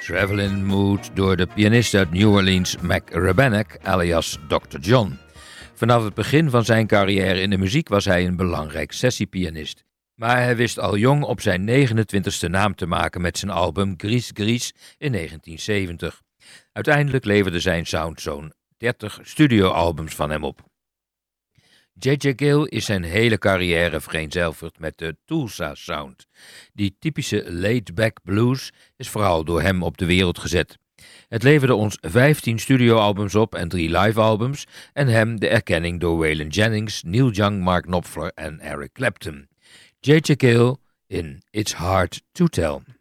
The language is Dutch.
Travelin' Mood door de pianist uit New Orleans Mac Rebennack, alias Dr. John. Vanaf het begin van zijn carrière in de muziek was hij een belangrijk sessiepianist. Maar hij wist al jong op zijn 29e naam te maken met zijn album Gris Gris in 1970. Uiteindelijk leverde zijn sound zo'n 30 studioalbums van hem op. J.J. Gill is zijn hele carrière vereenzelvigd met de Tulsa sound. Die typische laid-back blues is vooral door hem op de wereld gezet. Het leverde ons 15 studioalbums op en 3 livealbums en hem de erkenning door Waylon Jennings, Neil Young, Mark Knopfler en Eric Clapton. J.J. Gill in It's Hard to Tell.